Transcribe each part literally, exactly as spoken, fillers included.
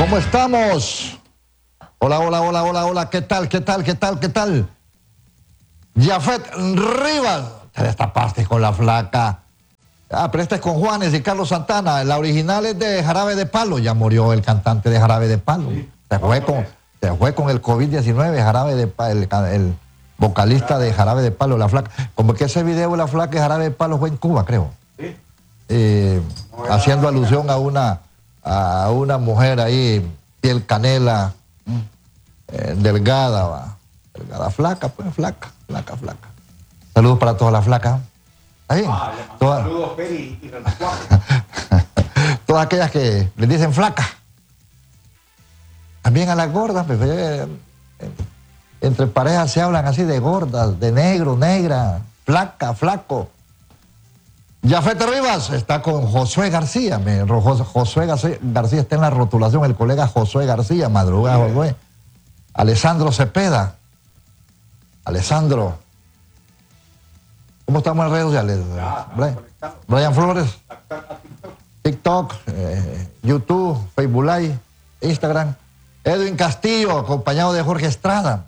¿Cómo estamos? Hola, hola, hola, hola, hola. ¿Qué tal, qué tal, qué tal, qué tal? Jafet Rivas. Te destapaste con la flaca. Ah, pero este es con Juanes y Carlos Santana. La original es de Jarabe de Palo. Ya murió el cantante de Jarabe de Palo. Sí. Se, fue con, se fue con el COVID diecinueve, Jarabe de Palo, el, el vocalista de Jarabe de Palo, la flaca. Como que ese video de la flaca de Jarabe de Palo fue en Cuba, creo. Sí. Eh, no haciendo alusión a una, a una mujer ahí, piel canela, eh, delgada, va. Delgada, flaca, pues flaca, flaca, flaca. Saludos para todas las flacas. Ahí, ah, todas, saludos, Peri y todas aquellas que les dicen flaca. También a las gordas, pues, eh, eh, entre parejas se hablan así de gordas, de negro, negra, flaca, flaco. Jafet Rivas está con Josué García. Me, Josué García está en la rotulación, el colega Josué García, madrugada Josué. Alessandro Cepeda. Alessandro. ¿Cómo estamos en redes sociales? Ya, Brian, Brian Flores. TikTok, eh, YouTube, Facebook Live, Instagram. Edwin Castillo, acompañado de Jorge Estrada.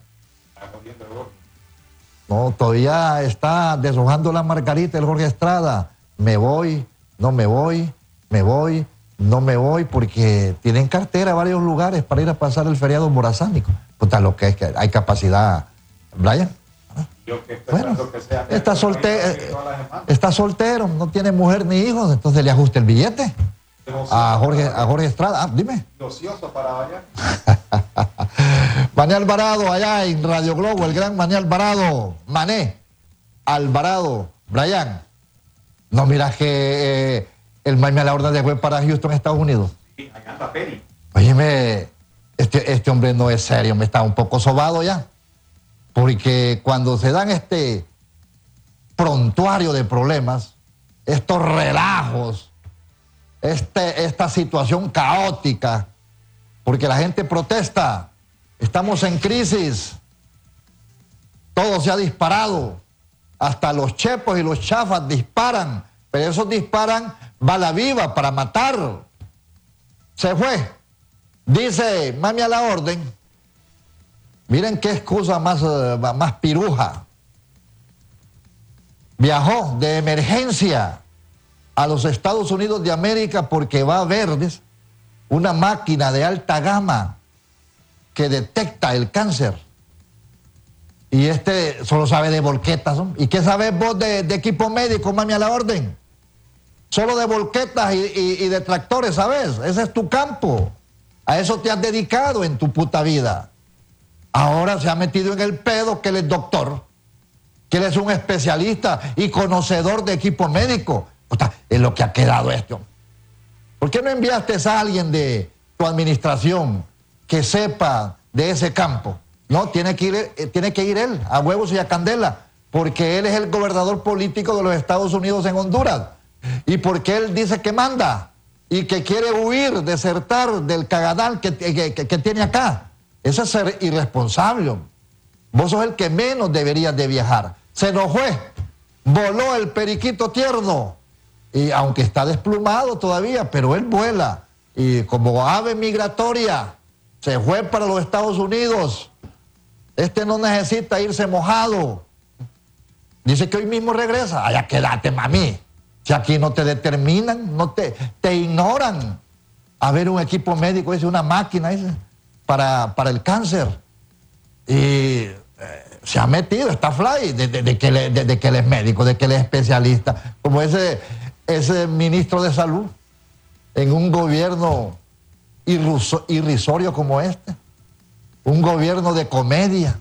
No, todavía está deshojando la margarita el Jorge Estrada. Me voy, no me voy, me voy, no me voy, porque tienen cartera varios lugares para ir a pasar el feriado morazánico. Puta, lo que es que hay capacidad, Brian. Yo que bueno, que sea está, solte está soltero, no tiene mujer ni hijos, entonces le ajusta el billete a Jorge, a Jorge Estrada. Ah, dime. Ocioso para variar. Mané Alvarado, allá en Radio Globo, el gran Mané Alvarado. Mané Alvarado, Brian. No miras que eh, el Maime a la orden de fue para Houston, Estados Unidos. Sí, allá anda Peri. Óyeme, este, este hombre no es serio, me está un poco sobado ya. Porque cuando se dan este prontuario de problemas, estos relajos, este, esta situación caótica, porque la gente protesta, estamos en crisis, todo se ha disparado, hasta los chepos y los chafas disparan, pero esos disparan bala viva para matar. Se fue, dice mami a la orden. Miren qué excusa más, uh, más piruja. Viajó de emergencia a los Estados Unidos de América porque va a ver una máquina de alta gama que detecta el cáncer. Y este solo sabe de volquetas, ¿no? ¿Y qué sabes vos de, de equipo médico, mami a la orden? Solo de volquetas y, y, y de tractores, ¿sabes? Ese es tu campo. A eso te has dedicado en tu puta vida. Ahora se ha metido en el pedo que él es doctor, que él es un especialista y conocedor de equipo médico. O sea, es lo que ha quedado esto. ¿Por qué no enviaste a alguien de tu administración que sepa de ese campo? No, tiene que ir, tiene que ir él, a huevos y a candela, porque él es el gobernador político de los Estados Unidos en Honduras. Y porque él dice que manda y que quiere huir, desertar del cagadal que, que, que, que tiene acá. Eso es ser irresponsable. Vos sos el que menos deberías de viajar. Se nos fue, voló el periquito tierno, y aunque está desplumado todavía, pero él vuela, y como ave migratoria, se fue para los Estados Unidos. Este no necesita irse mojado. Dice que hoy mismo regresa. Allá quédate, mami. Si aquí no te determinan, no te, te ignoran. A ver, un equipo médico, dice, una máquina, dice, Para, para el cáncer. Y eh, se ha metido, está fly, de, de, de, que él, de, de que él es médico, de que él es especialista, como ese, ese ministro de salud, en un gobierno irriso, irrisorio como este, un gobierno de comedia.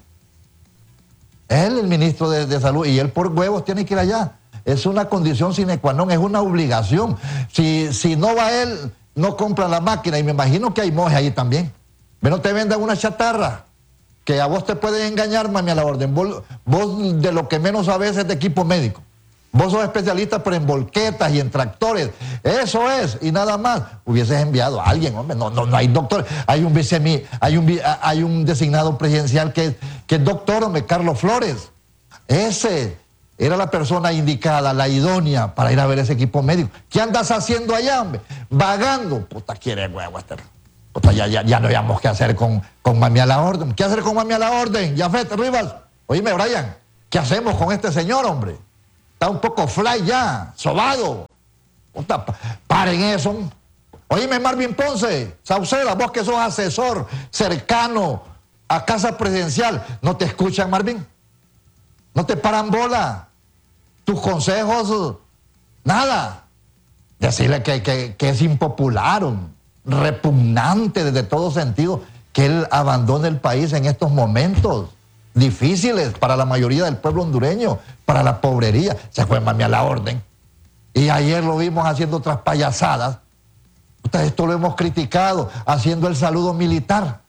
Él, el ministro de, de salud, y él por huevos tiene que ir allá. Es una condición sine qua non, es una obligación. Si, si no va él, no compra la máquina, y me imagino que hay monjes ahí también. No te vendan una chatarra, que a vos te pueden engañar, mami a la orden. Vos, vos de lo que menos sabes es de equipo médico. Vos sos especialista, pero en volquetas y en tractores. Eso es, y nada más. Hubieses enviado a alguien, hombre. No, no, no hay doctor. Hay un vicemi, hay un, hay un designado presidencial que, que es doctor, hombre, Carlos Flores. Ese era la persona indicada, la idónea para ir a ver ese equipo médico. ¿Qué andas haciendo allá, hombre? Vagando. Puta, quiere huevo este. O sea, ya, ya, ya no hayamos qué hacer con, con Mami a la Orden. ¿Qué hacer con Mami a la Orden? Yafet Rivas. Oíme, Brian, ¿qué hacemos con este señor, hombre? Está un poco fly ya, sobado. Puta, paren eso. Oíme, Marvin Ponce, Sauceda, vos que sos asesor cercano a Casa Presidencial, ¿no te escuchan, Marvin? ¿No te paran bola? Tus consejos, nada. Decirle que, que, que es impopular, repugnante desde todo sentido, que él abandone el país en estos momentos difíciles para la mayoría del pueblo hondureño, para la pobrería. Se fue Mami a la Orden. Y ayer lo vimos haciendo otras payasadas. Esto lo hemos criticado, haciendo el saludo militar.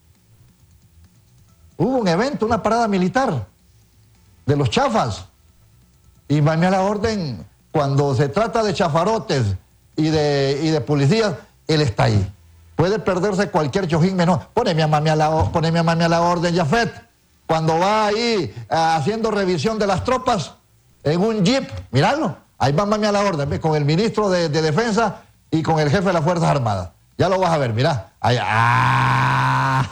Hubo un evento, una parada militar de los chafas. Y Mami a la Orden, cuando se trata de chafarotes y de, y de policías, él está ahí. Puede perderse cualquier chojín menor. Poneme a Mami a la, poneme a Mami a la Orden, Yafet. Cuando va ahí uh, haciendo revisión de las tropas en un jeep, míralo, ahí va Mami a la Orden, ¿ves? Con el ministro de, de Defensa y con el jefe de las Fuerzas Armadas. Ya lo vas a ver, mirá. Ahí, ¡ah!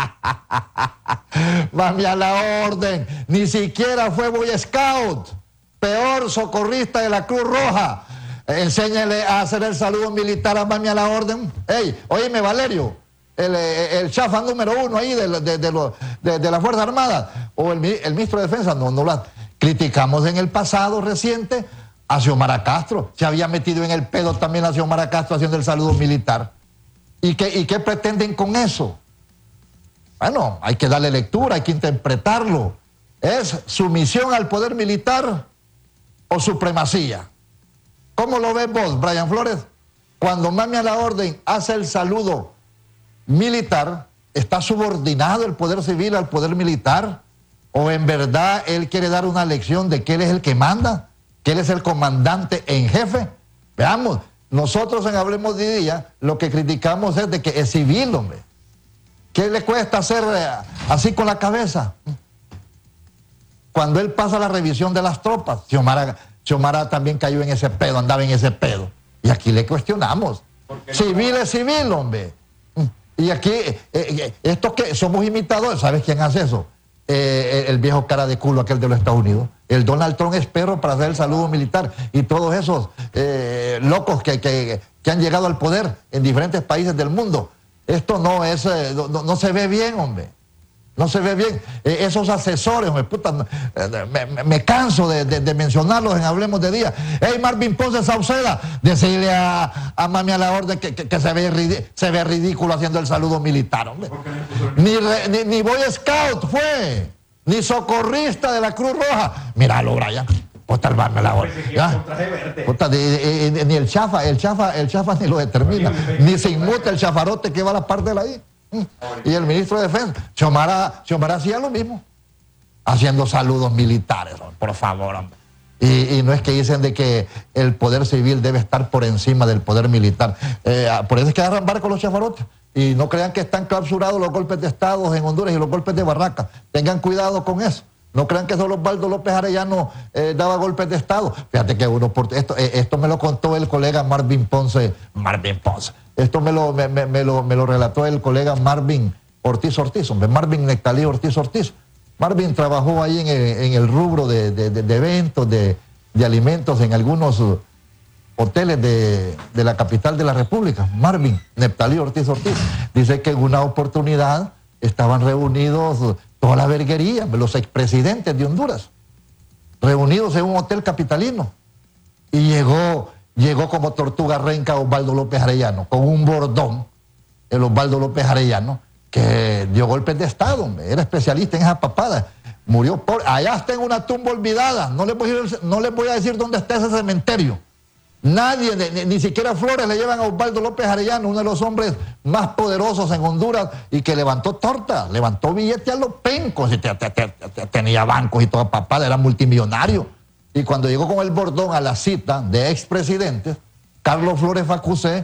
Mami a la Orden, ni siquiera fue Boy Scout, peor socorrista de la Cruz Roja. Enséñale a hacer el saludo militar a Mami a la Orden. Ey, oíme, Valerio, el, el chafa número uno ahí de, de, de, lo, de, de la Fuerza Armada, o el, el ministro de Defensa, no, no la criticamos en el pasado reciente a Xiomara Castro. Se había metido en el pedo también a Xiomara Castro haciendo el saludo militar. ¿Y qué, y qué pretenden con eso? Bueno, hay que darle lectura, hay que interpretarlo. ¿Es sumisión al poder militar o supremacía? ¿Cómo lo ves vos, Brian Flores? Cuando Mami a la Orden hace el saludo militar, ¿está subordinado el poder civil al poder militar? ¿O en verdad él quiere dar una lección de que él es el que manda? ¿Que él es el comandante en jefe? Veamos, nosotros en Hablemos de Día lo que criticamos es de que es civil, hombre. ¿Qué le cuesta hacer así con la cabeza? Cuando él pasa la revisión de las tropas, Xiomara, Xiomara también cayó en ese pedo, andaba en ese pedo. Y aquí le cuestionamos. Civil es civil, hombre. Y aquí, eh, eh, estos que somos imitadores, ¿sabes quién hace eso? Eh, el viejo cara de culo, aquel de los Estados Unidos. El Donald Trump es perro para hacer el saludo militar. Y todos esos eh, locos que, que, que han llegado al poder en diferentes países del mundo. Esto no es, eh, no, no se ve bien, hombre. No se ve bien. Eh, esos asesores, hombre, puta, eh, me, me canso de, de, de mencionarlos en Hablemos de Día. Hey, Marvin Ponce Sauceda, decirle a, a Mami a la Orden que, que, que se, ve se ve ridículo haciendo el saludo militar, hombre. Ni, re, ni, ni Boy Scout fue, ni socorrista de la Cruz Roja. Míralo, Brian. Puta, el Mami a la Orden. Puta, de, de, ni el chafa, el chafa, el chafa ni lo determina. Ni se inmuta el chafarote que va a la parte de la ahí. Y el ministro de Defensa, Xiomara, Xiomara hacía lo mismo, haciendo saludos militares, por favor, hombre. Y, y no es que dicen de que el poder civil debe estar por encima del poder militar. Eh, por eso es que agarran barco los chafarotes. Y no crean que están clausurados los golpes de Estado en Honduras y los golpes de Barraca. Tengan cuidado con eso. No crean que solo Osvaldo López Arellano eh, daba golpes de Estado. Fíjate que uno, por, esto, eh, esto me lo contó el colega Marvin Ponce. Marvin Ponce. Esto me lo, me, me, me lo, me lo relató el colega Marvin Ortiz Ortiz, hombre, Marvin Nectalí Ortiz Ortiz. Marvin trabajó ahí en el, en el rubro de, de, de, de eventos, de, de alimentos en algunos uh, hoteles de, de la capital de la República. Marvin Nectalí Ortiz Ortiz. Dice que en una oportunidad estaban reunidos uh, toda la verguería, los expresidentes de Honduras, reunidos en un hotel capitalino. Y llegó... Llegó como tortuga renca Osvaldo López Arellano, con un bordón, el Osvaldo López Arellano, que dio golpes de Estado, hombre, era especialista en esa papada. Murió por... Allá está en una tumba olvidada, no les voy a, no les voy a decir dónde está ese cementerio. Nadie, ni, ni siquiera flores le llevan a Osvaldo López Arellano, uno de los hombres más poderosos en Honduras y que levantó torta, levantó billetes a los pencos, y te, te, te, te, tenía bancos y toda papada, era multimillonario. Y cuando llegó con el bordón a la cita de expresidentes, Carlos Flores Facusé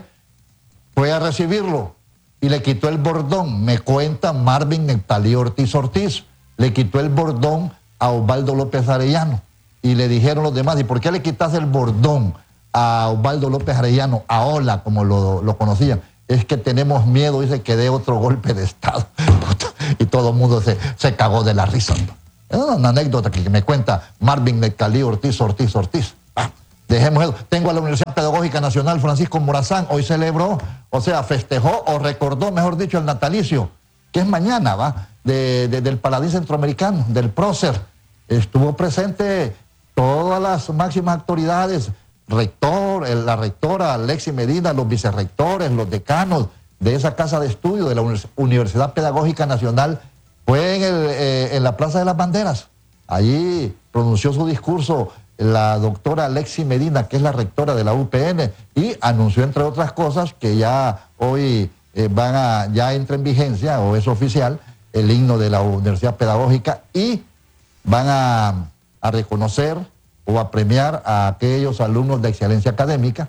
fue a recibirlo y le quitó el bordón. Me cuenta Marvin Nectalí Ortiz Ortiz. Le quitó el bordón a Osvaldo López Arellano. Y le dijeron los demás, ¿y por qué le quitas el bordón a Osvaldo López Arellano, a Ola, como lo, lo conocían? es que tenemos miedo, dice, que dé otro golpe de Estado. Y todo el mundo se, se cagó de la risa. Es una anécdota que me cuenta Marvin Nectalí Ortiz, Ortiz, Ortiz. Ah, dejemos eso. Tengo a la Universidad Pedagógica Nacional Francisco Morazán, hoy celebró, o sea, festejó o recordó, mejor dicho, el natalicio, que es mañana, ¿va? De, de, del Paladín Centroamericano, del prócer. Estuvo presente todas las máximas autoridades, rector, la rectora Alexi Medina, los vicerrectores, los decanos de esa casa de estudio de la Universidad Pedagógica Nacional. Fue en, el, eh, en la Plaza de las Banderas. Allí pronunció su discurso la doctora Alexi Medina, que es la rectora de la U P N, y anunció, entre otras cosas, que ya hoy eh, van a, ya entra en vigencia, o es oficial, el himno de la Universidad Pedagógica, y van a, a reconocer o a premiar a aquellos alumnos de excelencia académica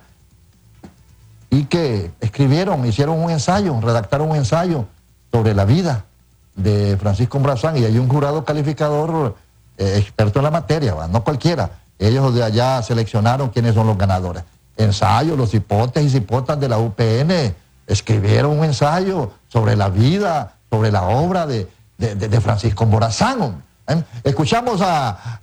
y que escribieron, hicieron un ensayo, redactaron un ensayo sobre la vida de Francisco Morazán, y hay un jurado calificador eh, experto en la materia, ¿va? No cualquiera. Ellos de allá seleccionaron quiénes son los ganadores. Ensayo, los hipotes y hipotas de la U P N escribieron un ensayo sobre la vida, sobre la obra de, de, de, de Francisco Morazán. ¿Eh? Escuchamos a,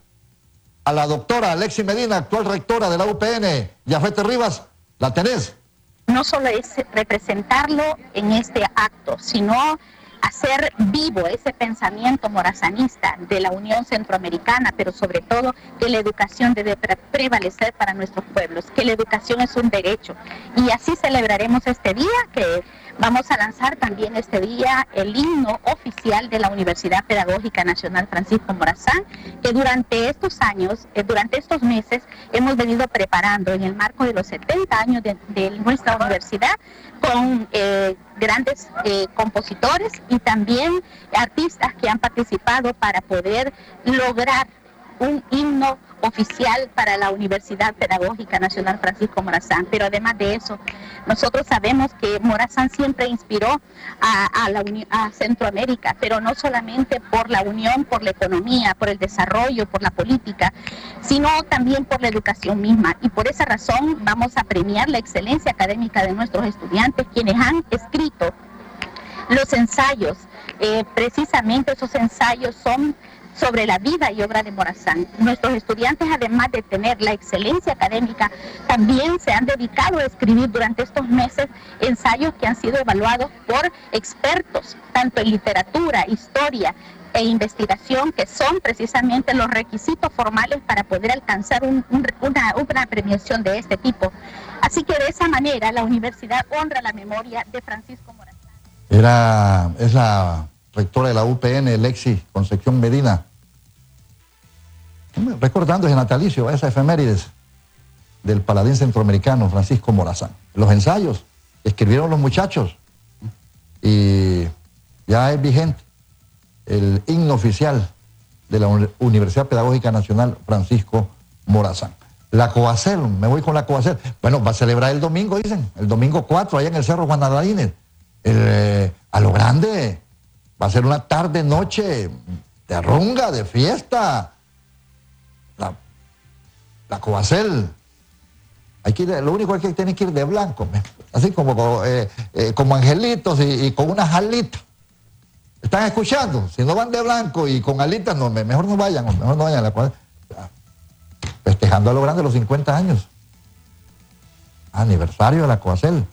a la doctora Alexi Medina, actual rectora de la U P N. Yafete Rivas, ¿la tenés? No solo es representarlo en este acto, sino hacer vivo ese pensamiento morazanista de la Unión Centroamericana, pero sobre todo que la educación debe pre prevalecer para nuestros pueblos, que la educación es un derecho. Y así celebraremos este día, que vamos a lanzar también este día el himno oficial de la Universidad Pedagógica Nacional Francisco Morazán, que durante estos años, eh, durante estos meses, hemos venido preparando en el marco de los setenta años de, de nuestra universidad, con eh, grandes eh, compositores y también artistas que han participado para poder lograr un himno oficial para la Universidad Pedagógica Nacional Francisco Morazán. Pero además de eso, nosotros sabemos que Morazán siempre inspiró a, a, la a Centroamérica, pero no solamente por la unión, por la economía, por el desarrollo, por la política, sino también por la educación misma. Y por esa razón vamos a premiar la excelencia académica de nuestros estudiantes, quienes han escrito los ensayos. Eh, precisamente esos ensayos son sobre la vida y obra de Morazán. Nuestros estudiantes, además de tener la excelencia académica, también se han dedicado a escribir durante estos meses ensayos que han sido evaluados por expertos, tanto en literatura, historia e investigación, que son precisamente los requisitos formales para poder alcanzar un, un, una, una premiación de este tipo. Así que de esa manera la universidad honra la memoria de Francisco Morazán. Era, es la rectora de la U P N, Alexi Concepción Medina, recordando ese natalicio, esa efemérides del Paladín Centroamericano Francisco Morazán. Los ensayos que escribieron los muchachos, y ya es vigente el himno oficial de la Universidad Pedagógica Nacional Francisco Morazán. La Coacel, me voy con la Coacel. Bueno, va a celebrar el domingo, dicen, el domingo cuatro, allá en el Cerro Juan Adalines, eh, a lo grande. Va a ser una tarde, noche de runga, de fiesta. La, la Coacel. Hay que ir, lo único es que tienen que ir de blanco, así como, eh, eh, como angelitos y, y con unas alitas. ¿Están escuchando? Si no van de blanco y con alitas, no, mejor no vayan, mejor no vayan a la Coacel. Festejando a lo grande los cincuenta años. Aniversario de la Coacel.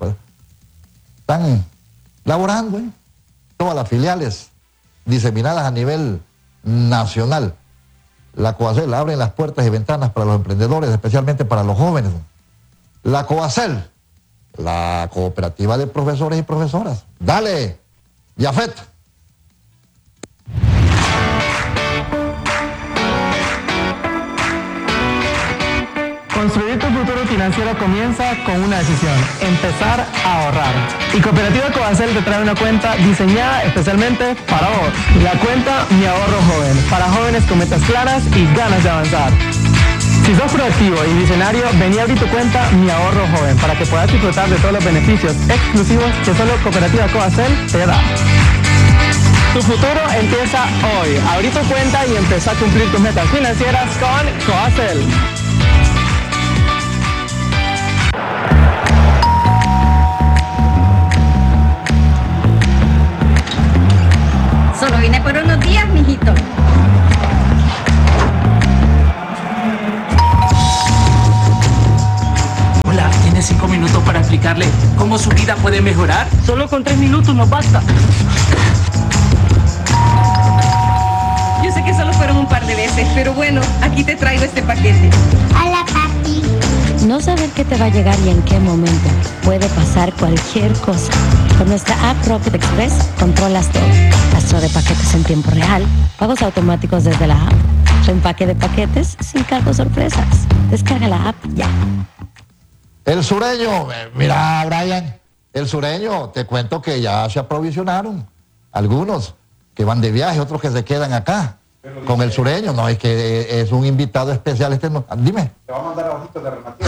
Están laborando, ¿eh? Todas las filiales diseminadas a nivel nacional. La Coacel abre las puertas y ventanas para los emprendedores, especialmente para los jóvenes. La Coacel, la cooperativa de profesores y profesoras. Dale, Yafet. Construir tu futuro financiero comienza con una decisión: empezar a ahorrar. Y Cooperativa Coacel te trae una cuenta diseñada especialmente para vos. La cuenta Mi Ahorro Joven, para jóvenes con metas claras y ganas de avanzar. Si sos proactivo y visionario, vení a abrir tu cuenta Mi Ahorro Joven para que puedas disfrutar de todos los beneficios exclusivos que solo Cooperativa Coacel te da. Tu futuro empieza hoy. Abrí tu cuenta y empezá a cumplir tus metas financieras con Coacel. vida puede mejorar. Solo con tres minutos nos basta. Yo sé que solo fueron un par de veces, pero bueno, aquí te traigo este paquete. Hola, papi. No saber qué te va a llegar y en qué momento. Puede pasar cualquier cosa. Con nuestra app Rocket Express controlas todo. Rastro de paquetes en tiempo real, pagos automáticos desde la app, reempaque de paquetes sin cargos sorpresas. Descarga la app ya. El sureño, mira, Brian, el sureño, te cuento que ya se aprovisionaron. Algunos que van de viaje, otros que se quedan acá. Pero con el sureño, no, es que es un invitado especial este, no, dime. Te va a mandar abajitos de remate.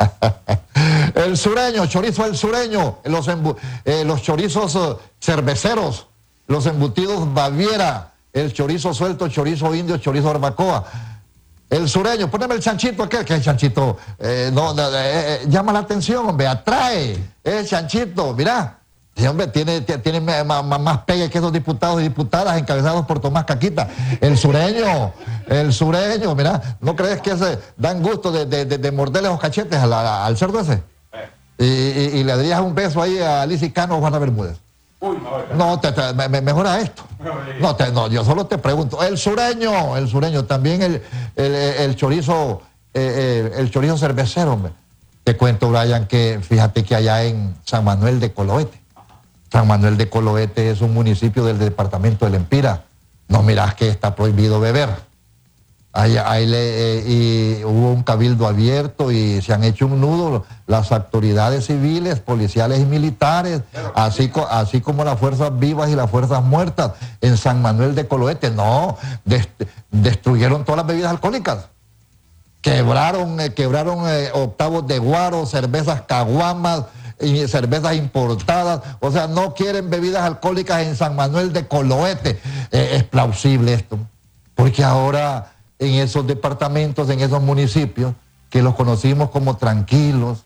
El sureño, chorizo el sureño, los, embu, eh, los chorizos uh, cerveceros, los embutidos Baviera, el chorizo suelto, chorizo indio, chorizo barbacoa. El sureño, poneme el chanchito aquel, que el chanchito eh, no, no, eh, llama la atención, hombre, atrae, el chanchito, mirá. Sí, hombre, tiene, tiene más, más pegue que esos diputados y diputadas encabezados por Tomás Caquita. El sureño, el sureño, mira, ¿no crees que ese dan gusto de, de, de, de morderle los cachetes a la, al cerdo ese? Y, y, y le darías un beso ahí a Lizy Cano o Juana Bermúdez. Uy, no, no te, te, me, mejora esto. No, te, no, yo solo te pregunto. El sureño, el sureño, también el, el, el chorizo, eh, el chorizo cervecero, hombre. Te cuento, Brian, que fíjate que allá en San Manuel de Coloete, San Manuel de Coloete es un municipio del departamento del Empira. No mirás que está prohibido beber. Ahí, ahí le, eh, y hubo un cabildo abierto y se han hecho un nudo las autoridades civiles, policiales y militares, así, co, así como las fuerzas vivas y las fuerzas muertas en San Manuel de Coloete. No, dest, destruyeron todas las bebidas alcohólicas. Quebraron, eh, quebraron eh, octavos de guaro, cervezas caguamas, y cervezas importadas, o sea, no quieren bebidas alcohólicas en San Manuel de Coloete. Eh, es plausible esto, porque ahora en esos departamentos, en esos municipios, que los conocimos como tranquilos,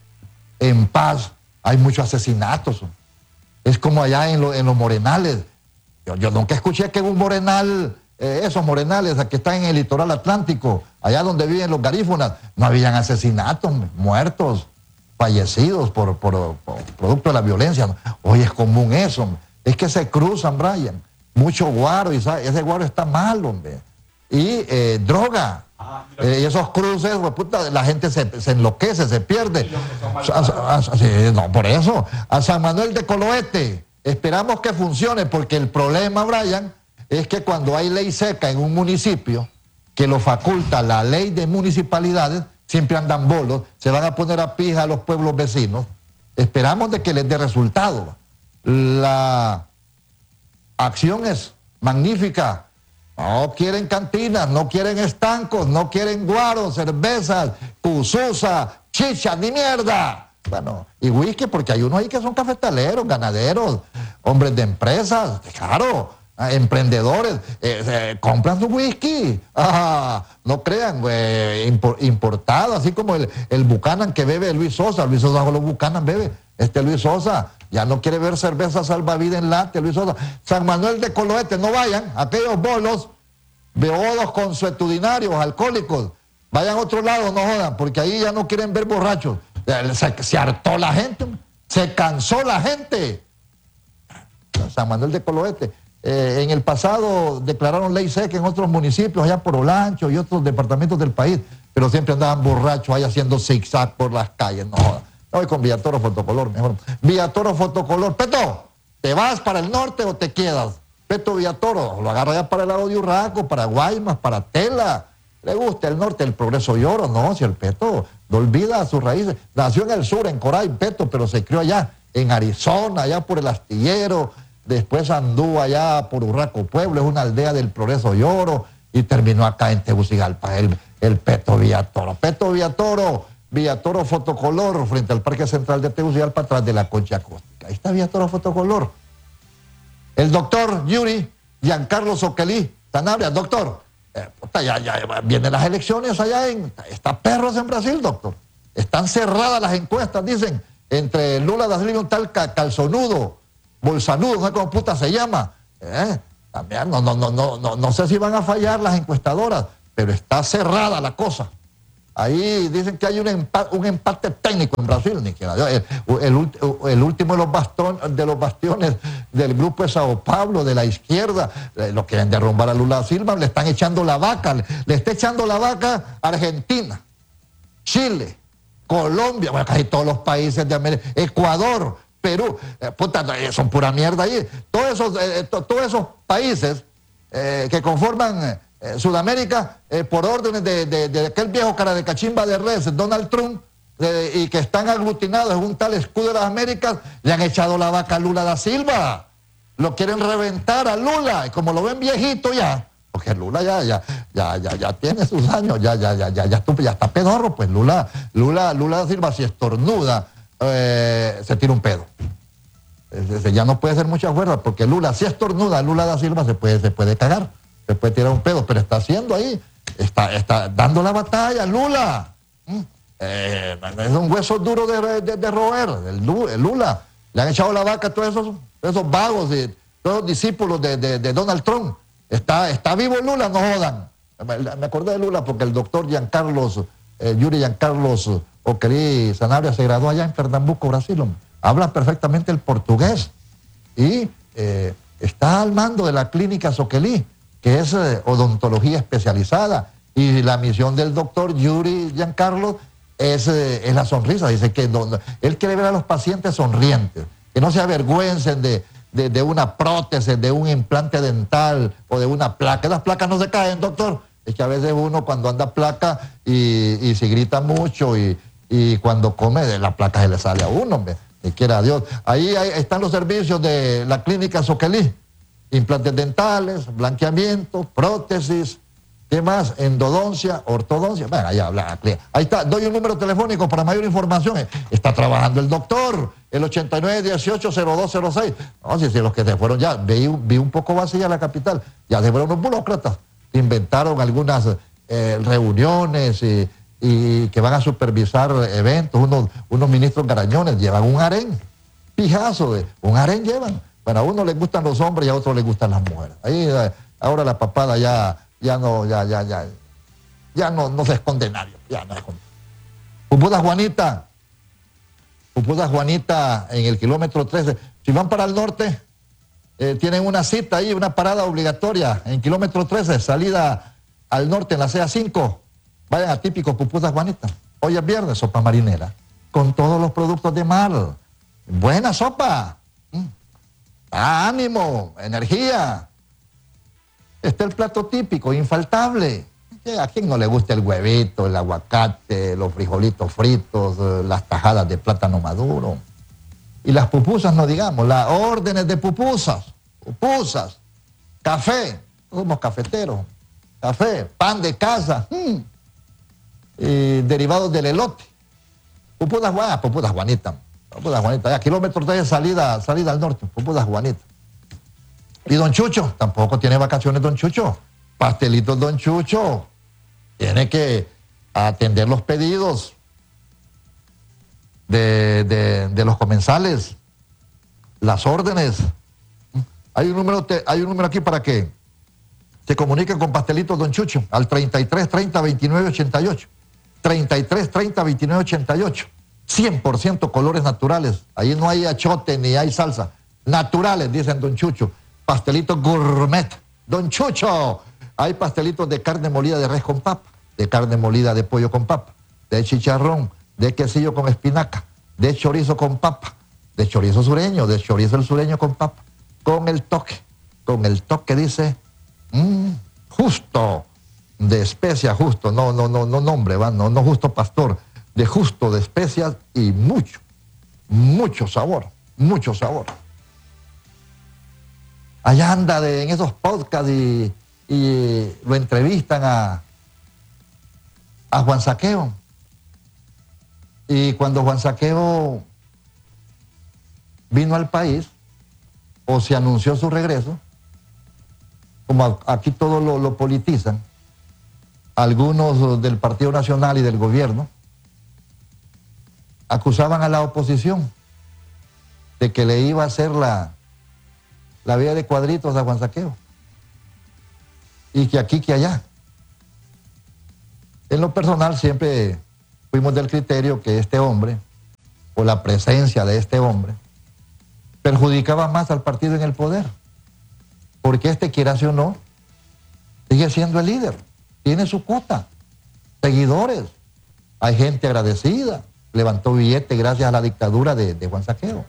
en paz, hay muchos asesinatos. Es como allá en, lo, en los Morenales. Yo, yo nunca escuché que un morenal, eh, esos morenales que están en el litoral atlántico, allá donde viven los garífunas, no habían asesinatos, muertos, fallecidos por, por, por producto de la violencia. Hoy es común eso. Es que se cruzan, Brian. Mucho guaro, y ¿sabes? Ese guaro está mal, hombre. Y eh, droga. Ah, eh, y esos cruces, pues, puta, la gente se, se enloquece, se pierde. A, a, a, sí, no, por eso. A San Manuel de Coloete, esperamos que funcione, porque el problema, Brian, es que cuando hay ley seca en un municipio, que lo faculta la ley de municipalidades, siempre andan bolos, se van a poner a pija a los pueblos vecinos. Esperamos de que les dé resultado. La acción es magnífica. No quieren cantinas, no quieren estancos, no quieren guaros, cervezas, cuzuza, chicha, ni mierda. Bueno, y whisky, porque hay unos ahí que son cafetaleros, ganaderos, hombres de empresas, claro, emprendedores, eh, eh, compran su whisky. Ah, no crean, güey, impor, importado, así como el, el Buchanan que bebe Luis Sosa. Luis Sosa con los Buchanan bebe. Este Luis Sosa ya no quiere ver cerveza salvavidas en late, Luis Sosa. San Manuel de Coloete, no vayan, aquellos bolos, beodos consuetudinarios, alcohólicos, vayan a otro lado, no jodan, porque ahí ya no quieren ver borrachos. Se, se hartó la gente, se cansó la gente. San Manuel de Coloete. Eh, en el pasado declararon ley seca en otros municipios, allá por Olancho y otros departamentos del país, pero siempre andaban borrachos ahí haciendo zigzag por las calles. No jodan. Voy con Villatoro Fotocolor, mejor. Villatoro Fotocolor. Peto, ¿te vas para el norte o te quedas? Peto Villatoro, lo agarra ya para el lado de Urraco, para Guaymas, para Tela. Le gusta el norte, el Progreso y Oro. No, si el Peto no olvida sus raíces. Nació en el sur, en Coray, Peto, pero se crió allá, en Arizona, allá por el Astillero. Después anduvo allá por Urraco Pueblo, es una aldea del Progreso y Oro. Y terminó acá en Tegucigalpa, el, el Peto Villatoro. Peto Villatoro. Villatoro Fotocolor, frente al Parque Central de Tegucigalpa, atrás de la Concha Acústica. Ahí está Villatoro Fotocolor. El doctor Yuri Giancarlo Soquelí Sanabria. Doctor, eh, puta, ya, ya vienen las elecciones allá en... Está perros en Brasil, doctor. Están cerradas las encuestas, dicen, entre Lula da Silva y un tal calzonudo, bolsanudo, no sé cómo puta se llama. Eh, también, no, no, no, no, no, no sé si van a fallar las encuestadoras, pero está cerrada la cosa. Ahí dicen que hay un empate, un empate técnico en Brasil, ni siquiera. El, el, el último de los, bastón, de los bastiones del grupo de Sao Paulo, de la izquierda, eh, lo quieren derrumbar a Lula da Silva, le están echando la vaca, le, le está echando la vaca a Argentina, Chile, Colombia, bueno, casi todos los países de América, Ecuador, Perú, eh, puta, son pura mierda ahí. Todos esos, eh, to, todos esos países eh, que conforman... Eh, Eh, Sudamérica, eh, por órdenes de, de, de aquel viejo cara de cachimba de res, Donald Trump, eh, y que están aglutinados en un tal escudo de las Américas, le han echado la vaca a Lula da Silva. Lo quieren reventar a Lula, y como lo ven viejito ya, porque Lula ya, ya, ya, ya, ya tiene sus años, ya, ya, ya, ya, ya, ya está pedorro, pues Lula, Lula, Lula da Silva, si estornuda, eh, se tira un pedo. Eh, ya no puede hacer mucha fuerza, porque Lula, si estornuda, Lula da Silva se puede, se puede cagar. Se puede tirar un pedo, pero está haciendo ahí, está, está dando la batalla, Lula. ¿Mm? Eh, es un hueso duro de, de, de roer, el, el Lula. Le han echado la vaca a todos esos, esos vagos, y todos los discípulos de, de, de Donald Trump. Está, está vivo Lula, no jodan. Me acordé de Lula porque el doctor Giancarlos, eh, Yuri Giancarlos Oquerí Sanabria se graduó allá en Pernambuco, Brasil. Habla perfectamente el portugués y eh, está al mando de la clínica Soquelí, que es eh, odontología especializada, y la misión del doctor Yuri Giancarlo es, eh, es la sonrisa. Dice que no, no, él quiere ver a los pacientes sonrientes, que no se avergüencen de, de, de una prótesis, de un implante dental o de una placa. Las placas no se caen, doctor. Es que a veces uno cuando anda placa y, y se grita mucho y, y cuando come, la placa se le sale a uno, hombre, ni quiera Dios. Ahí, ahí están los servicios de la clínica Soquelí. Implantes dentales, blanqueamiento, prótesis, ¿qué más? Endodoncia, ortodoncia. Bueno, ahí habla. Ahí está, doy un número telefónico para mayor información. Está trabajando el doctor, el ochenta y nueve dieciocho cero dos cero seis. No, si, si los que se fueron ya, vi, vi un poco vacía la capital, ya se fueron los burócratas. Inventaron algunas eh, reuniones y, y que van a supervisar eventos, unos, unos ministros garañones, llevan un harén, pijazo de, un harén llevan. Bueno, a uno le gustan los hombres y a otro le gustan las mujeres. Ahí eh, ahora la papada ya, ya no, ya, ya, ya, ya no, no se esconde nadie. Ya no se esconde. Pupuda Juanita, Pupuda Juanita en el kilómetro trece. Si van para el norte, eh, tienen una cita ahí, una parada obligatoria en kilómetro trece, salida al norte en la C A cinco. Vayan a típico Pupuda Juanita. Hoy es viernes, sopa marinera, con todos los productos de mar. Buena sopa. Mm. Ah, ánimo, energía. Está el plato típico, infaltable. ¿A quién no le gusta el huevito, el aguacate, los frijolitos fritos, las tajadas de plátano maduro? Y las pupusas, no digamos, las órdenes de pupusas, pupusas, café, somos cafeteros, café, pan de casa, mmm, y derivados del elote. Pupudas Juanita, Pupudas Juanita. Pupuda Juanita, ya kilómetros de salida, salida al norte, Pupuda Juanita. Y don Chucho, tampoco tiene vacaciones don Chucho. Pastelitos don Chucho. Tiene que atender los pedidos de, de, de los comensales, las órdenes. Hay un número, te, hay un número aquí para que se comuniquen con Pastelitos don Chucho, al treinta y tres treinta veintinueve ochenta y ocho. treinta y tres treinta veintinueve ochenta y ocho. cien por ciento colores naturales. Ahí no hay achote ni hay salsa. Naturales, dicen don Chucho. Pastelitos gourmet. Don Chucho. Hay pastelitos de carne molida de res con papa, de carne molida de pollo con papa, de chicharrón, de quesillo con espinaca, de chorizo con papa, de chorizo sureño, de chorizo el sureño con papa, con el toque, con el toque dice, mmm, justo, de especia justo, no, no, no, no nombre, ¿va? No, no justo pastor, de justo, de especias y mucho, mucho sabor, mucho sabor. Allá anda de, en esos podcasts y, y lo entrevistan a, a Juan Saqueo. Y cuando Juan Saqueo vino al país, o se anunció su regreso, como aquí todo lo, lo politizan, algunos del Partido Nacional y del gobierno acusaban a la oposición de que le iba a hacer la, la vida de cuadritos a Juan Saqueo. Y que aquí, que allá. En lo personal siempre fuimos del criterio que este hombre, o la presencia de este hombre, perjudicaba más al partido en el poder. Porque este, quiera o no, sigue siendo el líder, tiene su cuota, seguidores, hay gente agradecida, levantó billete gracias a la dictadura de, de Juan Saqueo.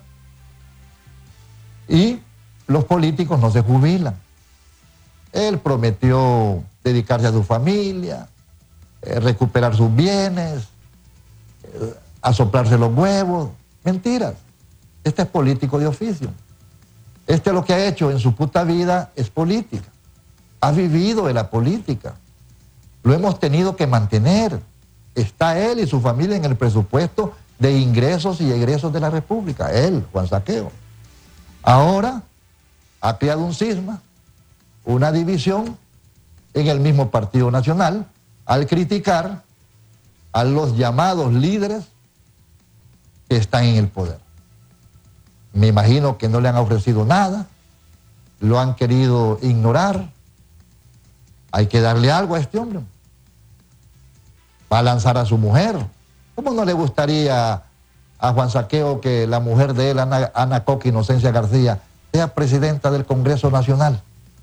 Y los políticos no se jubilan. Él prometió dedicarse a su familia, eh, recuperar sus bienes, eh, asoplarse los huevos. Mentiras. Este es político de oficio. Este lo que ha hecho en su puta vida es política. Ha vivido de la política. Lo hemos tenido que mantener. Está él y su familia en el presupuesto de ingresos y egresos de la República. Él, Juan Saqueo. Ahora ha creado un cisma, una división en el mismo Partido Nacional al criticar a los llamados líderes que están en el poder. Me imagino que no le han ofrecido nada, lo han querido ignorar. Hay que darle algo a este hombre. Va a lanzar a su mujer. ¿Cómo no le gustaría a Juan Saqueo que la mujer de él, Ana, Ana Coque Inocencia García, sea presidenta del Congreso Nacional?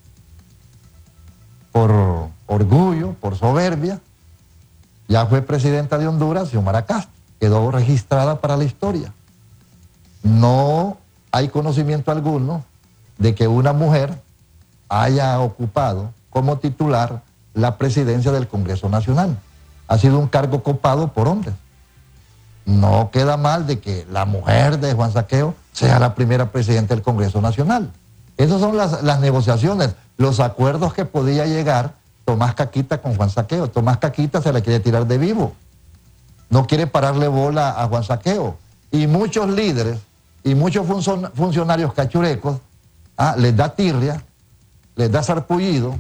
Por orgullo, por soberbia, ya fue presidenta de Honduras, Xiomara Castro, quedó registrada para la historia. No hay conocimiento alguno de que una mujer haya ocupado como titular la presidencia del Congreso Nacional. Ha sido un cargo copado por hombres. No queda mal de que la mujer de Juan Saqueo sea la primera presidenta del Congreso Nacional. Esas son las, las negociaciones, los acuerdos que podía llegar Tomás Caquita con Juan Saqueo. Tomás Caquita se le quiere tirar de vivo. No quiere pararle bola a Juan Saqueo. Y muchos líderes y muchos func funcionarios cachurecos ah, les da tirria, les da sarpullido,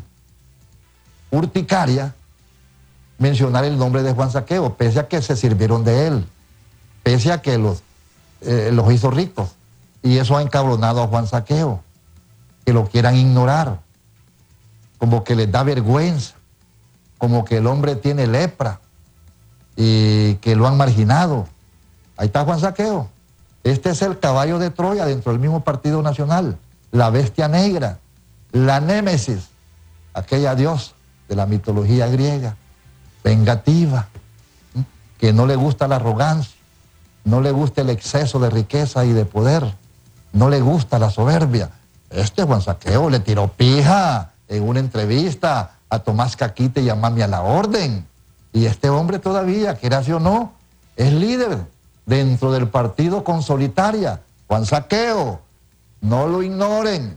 urticaria, mencionar el nombre de Juan Saqueo, pese a que se sirvieron de él, pese a que los, eh, los hizo ricos. Y eso ha encabronado a Juan Saqueo, que lo quieran ignorar, como que les da vergüenza, como que el hombre tiene lepra y que lo han marginado. Ahí está Juan Saqueo. Este es el caballo de Troya dentro del mismo Partido Nacional, la bestia negra, la némesis, aquella diosa de la mitología griega, vengativa, ¿sí? Que no le gusta la arrogancia, no le gusta el exceso de riqueza y de poder, no le gusta la soberbia. Este Juan Saqueo le tiró pija en una entrevista a Tomás Caquita y a Mami a la orden. Y este hombre todavía, quiera sí o no, es líder dentro del partido con solitaria. Juan Saqueo, no lo ignoren,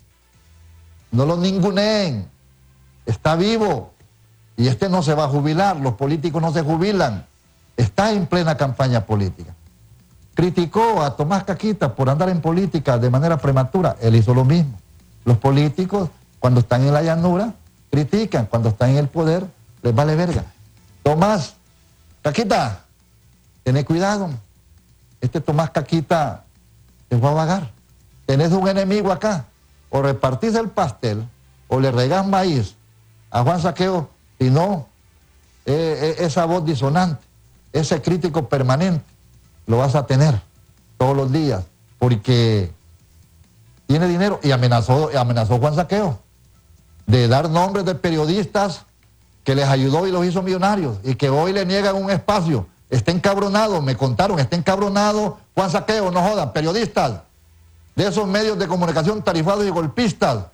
no lo ninguneen, está vivo. Y este no se va a jubilar, los políticos no se jubilan, está en plena campaña política. Criticó a Tomás Caquita por andar en política de manera prematura, él hizo lo mismo. Los políticos, cuando están en la llanura, critican, cuando están en el poder, les vale verga. Tomás Caquita, tened cuidado, este Tomás Caquita te va a vagar. Tenés un enemigo acá, o repartís el pastel, o le regás maíz a Juan Saqueo, si no, eh, eh, esa voz disonante, ese crítico permanente, lo vas a tener todos los días, porque tiene dinero. Y amenazó, amenazó Juan Saqueo de dar nombres de periodistas que les ayudó y los hizo millonarios, y que hoy le niegan un espacio. Está encabronado, me contaron, está encabronado Juan Saqueo, no jodan, periodistas de esos medios de comunicación tarifados y golpistas.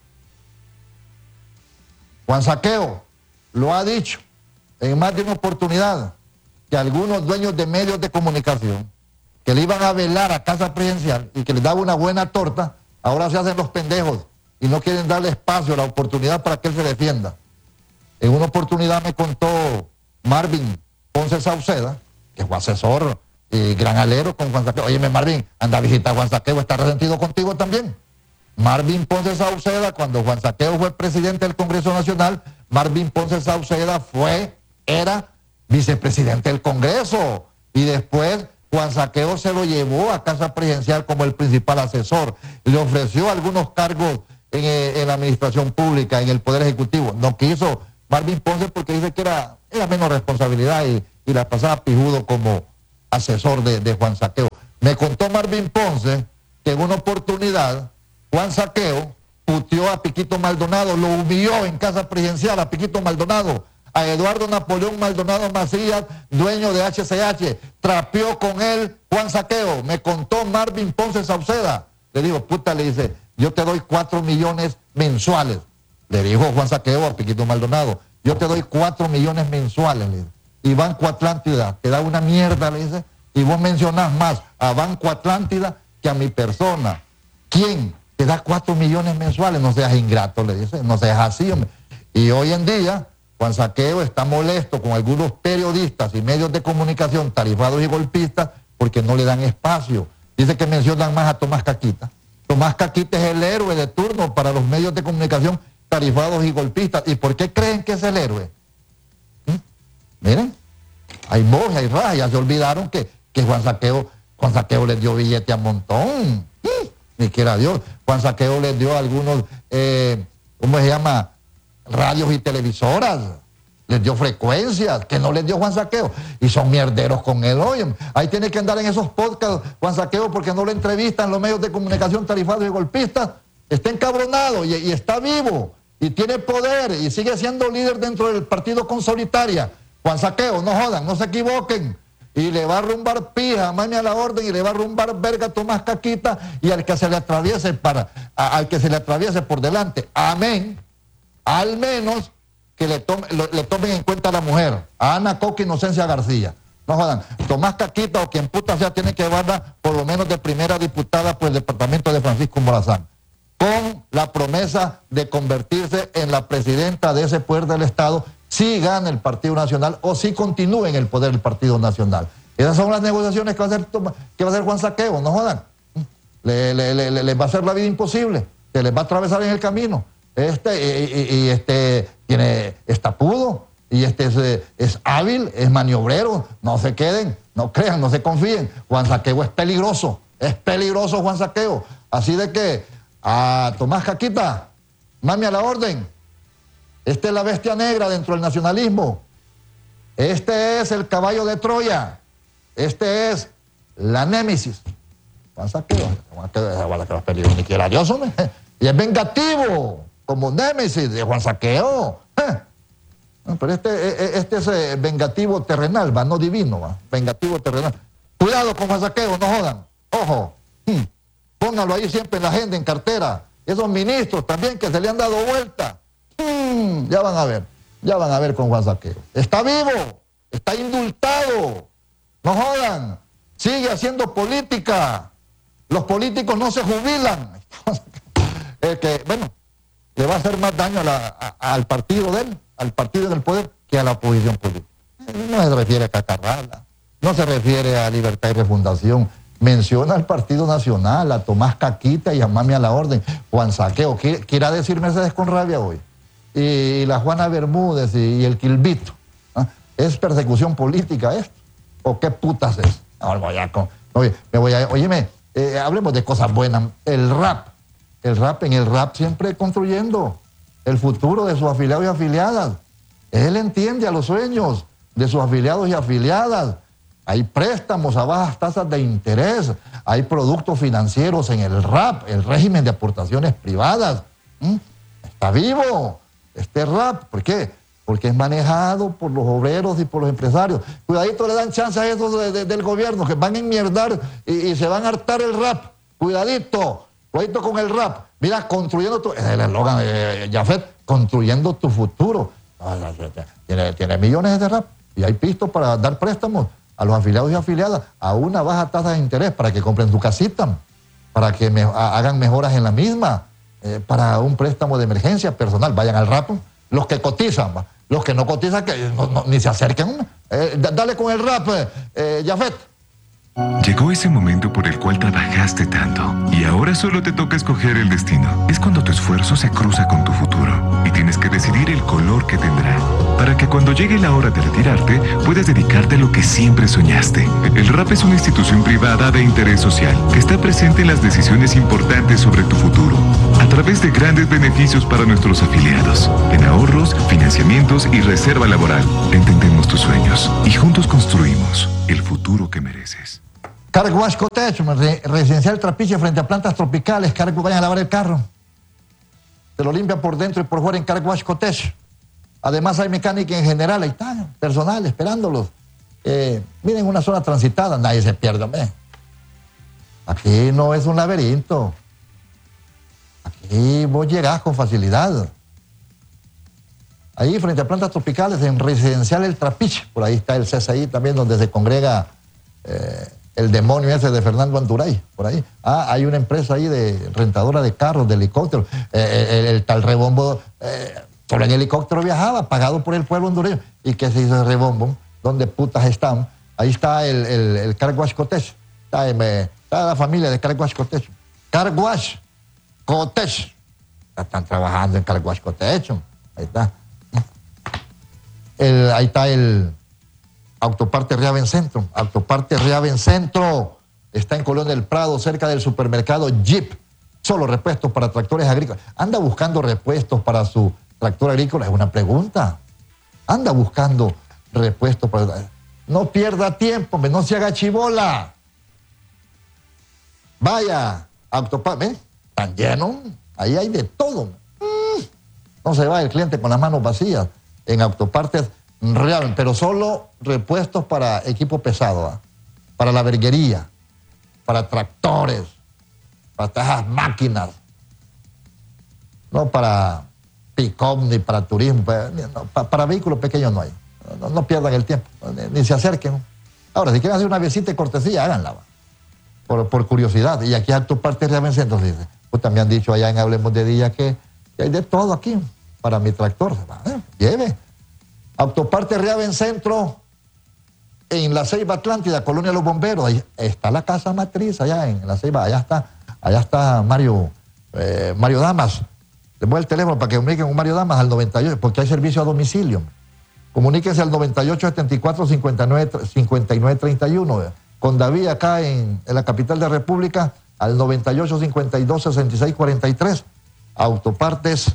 Juan Saqueo lo ha dicho en más de una oportunidad, que algunos dueños de medios de comunicación que le iban a velar a casa presidencial y que les daba una buena torta, ahora se hacen los pendejos y no quieren darle espacio, la oportunidad para que él se defienda. En una oportunidad me contó Marvin Ponce Sauceda, que fue asesor y gran alero con Juan Saqueo. Óyeme, Marvin, anda a visitar a Juan Saqueo, está resentido contigo también. Marvin Ponce Sauceda, cuando Juan Saqueo fue presidente del Congreso Nacional, Marvin Ponce Sauceda fue, era vicepresidente del Congreso, y después Juan Saqueo se lo llevó a casa presidencial como el principal asesor, le ofreció algunos cargos en, en la administración pública, en el Poder Ejecutivo, no quiso Marvin Ponce porque dice que era, era menos responsabilidad y, y la pasaba pijudo como asesor de, de Juan Saqueo. Me contó Marvin Ponce que en una oportunidad Juan Saqueo puteó a Piquito Maldonado, lo humilló en casa presidencial a Piquito Maldonado, a Eduardo Napoleón Maldonado Macías, dueño de H C H, trapeó con él Juan Saqueo. Me contó Marvin Ponce Sauceda. Le digo, puta, le dice, yo te doy cuatro millones mensuales. Le dijo Juan Saqueo a Piquito Maldonado, yo te doy cuatro millones mensuales, le dice. Y Banco Atlántida te da una mierda, le dice, y vos mencionás más a Banco Atlántida que a mi persona. ¿Quién te da cuatro millones mensuales? No seas ingrato, le dice, no seas así, hombre. Y hoy en día, Juan Saqueo está molesto con algunos periodistas y medios de comunicación tarifados y golpistas porque no le dan espacio. Dice que mencionan más a Tomás Caquita. Tomás Caquita es el héroe de turno para los medios de comunicación tarifados y golpistas. ¿Y por qué creen que es el héroe? ¿Mm? Miren, hay mojas, hay rajas, ya se olvidaron que, que Juan Saqueo, Juan Saqueo les dio billete a montón. ¿Mm? Ni quiera Dios. Juan Saqueo les dio algunos, eh, ¿cómo se llama? Radios y televisoras. Les dio frecuencias, que no les dio Juan Saqueo. Y son mierderos con él hoy. Ahí tiene que andar en esos podcasts Juan Saqueo porque no le entrevistan los medios de comunicación tarifados y golpistas. Está encabronado y, y está vivo. Y tiene poder y sigue siendo líder dentro del partido con solitaria. Juan Saqueo, no jodan, no se equivoquen. Y le va a rumbar pija, mami a la orden, y le va a rumbar verga a Tomás Caquita y al que se le atraviese para, a, al que se le atraviese por delante. Amén. Al menos que le, tome, lo, le tomen en cuenta a la mujer, a Ana Coca Inocencia García. No jodan. Tomás Caquita o quien puta sea tiene que llevarla por lo menos de primera diputada por el departamento de Francisco Morazán, con la promesa de convertirse en la presidenta de ese poder del Estado si gana el Partido Nacional o si continúe en el poder del Partido Nacional. Esas son las negociaciones que va a hacer, que va a hacer Juan Saqueo, no jodan. Le, le, le, le, les va a hacer la vida imposible, se les va a atravesar en el camino. Este, y, y, y este tiene, es tapudo, y este es, es hábil, es maniobrero. No se queden, no crean, no se confíen. Juan Saqueo es peligroso, es peligroso Juan Saqueo. Así de que a Tomás Caquita, mami a la orden. Este es la bestia negra dentro del nacionalismo. Este es el caballo de Troya. Este es la némesis. Juan Saqueo, que peligro ni quiera Dios, hombre. Y es vengativo, como némesis de Juan Saqueo. ¿Eh? Pero este, este es vengativo terrenal, va, no divino, va. Vengativo terrenal. Cuidado con Juan Saqueo, no jodan. Ojo. Hmm. Póngalo ahí siempre en la agenda, en cartera. Esos ministros también que se le han dado vuelta. Hmm. Ya van a ver, ya van a ver con Juan Saqueo. Está vivo, está indultado. No jodan. Sigue haciendo política. Los políticos no se jubilan. El que, bueno, le va a hacer más daño a la, a, al partido de él, al partido del poder, que a la oposición política. No se refiere a Cacarrala, no se refiere a Libertad y Refundación. Menciona al Partido Nacional, a Tomás Caquita y a mami a la orden. Juan Saqueo, quiera decir Mercedes con rabia hoy. Y, y la Juana Bermúdez y, y el Quilvito. ¿Ah? ¿Es persecución política esto? ¿O qué putas es? Ahora voy a, oye, me voy a, óyeme, eh, hablemos de cosas buenas. El rap, el rap, en el rap siempre construyendo el futuro de sus afiliados y afiliadas. Él entiende a los sueños de sus afiliados y afiliadas. Hay préstamos a bajas tasas de interés, hay productos financieros en el rap, el régimen de aportaciones privadas. ¿Mm? Está vivo este rap. ¿Por qué? Porque es manejado por los obreros y por los empresarios. Cuidadito, le dan chance a esos de, de, del gobierno que van a enmierdar y, y se van a hartar el rap. Cuidadito, cuidadito con el rap. Mira, construyendo tu... El eslogan de Jafet, construyendo tu futuro. Tiene, tiene millones de rap y hay pistos para dar préstamos a los afiliados y afiliadas a una baja tasa de interés para que compren su casita, para que me, a, hagan mejoras en la misma, eh, para un préstamo de emergencia personal. Vayan al rap, los que cotizan, ¿va? Los que no cotizan, que no, no, ni se acerquen. Eh, dale con el rap, eh, eh, Jafet. Llegó ese momento por el cual trabajaste tanto y ahora solo te toca escoger el destino. Es cuando tu esfuerzo se cruza con tu futuro y tienes que decidir el color que tendrá para que cuando llegue la hora de retirarte puedas dedicarte a lo que siempre soñaste. El rap es una institución privada de interés social que está presente en las decisiones importantes sobre tu futuro. A través de grandes beneficios para nuestros afiliados, en ahorros, financiamientos y reserva laboral. Entendemos tus sueños y juntos construimos el futuro que mereces. Car Wash Cottage, re- residencial Trapiche frente a plantas tropicales. Car vayan a lavar el carro. Se lo limpian por dentro y por fuera en Car Wash Cottage. Además hay mecánica en general, ahí está, personal esperándolos. Eh, miren, una zona transitada, nadie se pierde, hombre. Aquí no es un laberinto. Aquí vos llegás con facilidad. Ahí frente a plantas tropicales en residencial El Trapiche, por ahí está el C S I también donde se congrega eh, el demonio ese de Fernando Anturay, por ahí. Ah, hay una empresa ahí de rentadora de carros, de helicópteros, eh, el, el tal Rebombo, eh, solo en helicóptero viajaba, pagado por el pueblo hondureño. ¿Y qué se hizo el Rebombo? ¿Dónde putas están? Ahí está el, el, el Car Wash Cottage, está, eh, está la familia de Car Wash Cottage. Car Wash Cottage, están trabajando en Car Wash Cottage, ahí está. El, ahí está el Autoparte Riaven Centro. Autoparte Riaven Centro está en Colón del Prado, cerca del supermercado Jeep. Solo repuestos para tractores agrícolas. ¿Anda buscando repuestos para su tractor agrícola? Es una pregunta. Anda buscando repuestos para... No pierda tiempo, no se haga chibola. Vaya, Autoparte, ¿ven? Tan lleno. Ahí hay de todo. No se va el cliente con las manos vacías. En Autopartes Riaven, pero solo repuestos para equipo pesado, ¿eh? Para la verguería, para tractores, para esas máquinas, no para pick-up ni para turismo, para, no, para, para vehículos pequeños no hay. No, no pierdan el tiempo, ni, ni se acerquen. Ahora, si quieren hacer una visita de cortesía, háganla, ¿va? Por, por curiosidad. Y aquí Autopartes Riaven Centro, dice, pues también han dicho allá en Hablemos de Día que, que hay de todo aquí para mi tractor. ¿Eh? Lleve. Autoparte Riaven Centro, en la Ceiba Atlántida, Colonia Los Bomberos. Ahí está la casa matriz, allá en la Ceiba. Allá está, allá está Mario, eh, Mario Damas. Les voy el teléfono para que comuniquen con Mario Damas al noventa y ocho, porque hay servicio a domicilio. Comuníquense al noventa y ocho, setenta y cuatro, cincuenta y nueve, treinta y uno. Con David acá en, en la capital de la República, al noventa y ocho, cincuenta y dos, sesenta y seis, cuarenta y tres. Autopartes